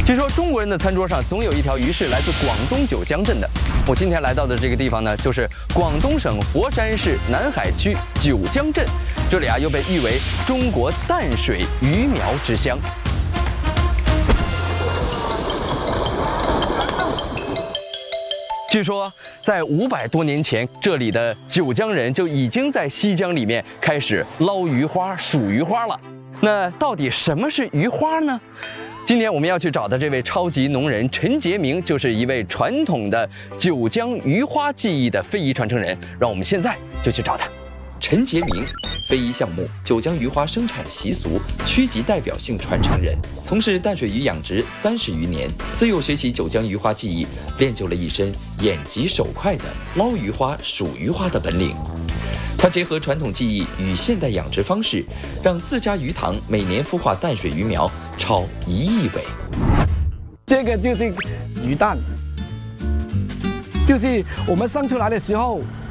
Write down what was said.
据说中国人的餐桌上总有一条鱼是来自广东九江镇的。我今天来到的这个地方呢，就是广东省佛山市南海区九江镇。这里啊，又被誉为中国淡水鱼苗之乡。据说，在500多年前，这里的九江人就已经在西江里面开始捞鱼花、数鱼花了。那到底什么是鱼花呢？今天我们要去找的这位超级农人陈杰明，就是一位传统的九江鱼花技艺的非遗传承人。让我们现在就去找他。陈杰明，非遗项目九江鱼花生产习俗区级代表性传承人，从事淡水鱼养殖30余年，自幼学习九江鱼花技艺，练就了一身眼疾手快的捞鱼花、数鱼花的本领。他结合传统技艺与现代养殖方式，让自家鱼塘每年孵化淡水鱼苗超1亿尾。 这个就是鱼蛋，就是我们生出来的时候，